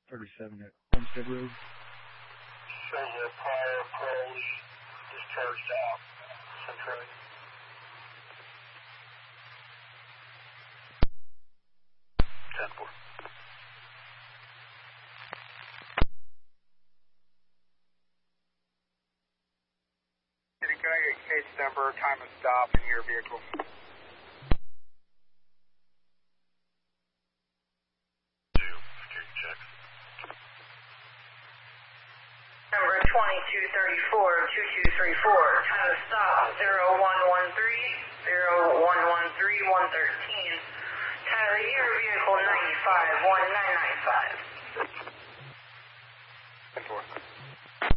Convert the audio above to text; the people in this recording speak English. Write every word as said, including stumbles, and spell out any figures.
thirty-seven at Homestead Road. Shows a prior parolee discharged out. Central. ten four. Can I get case number, time of stop in your vehicle? Two, security check. Number twenty-two thirty-four, two two three four, time of stop zero one one three, zero one one three, one thirteen. Tyler, your vehicle ninety-five, one nine nine five.